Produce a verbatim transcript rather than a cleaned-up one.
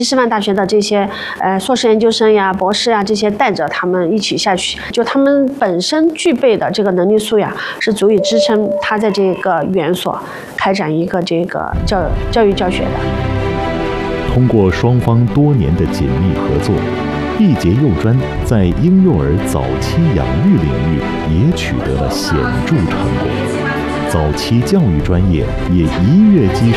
师范大学的这些呃硕士研究生呀、博士呀这些带着他们一起下去，就他们本身具备的这个能力素养是足以支撑他在这个园所开展一个这个教教育教学的。 通过双方多年的紧密合作，毕节幼专在婴幼儿早期养育领域也取得了显著成果，早期教育专业也一跃跻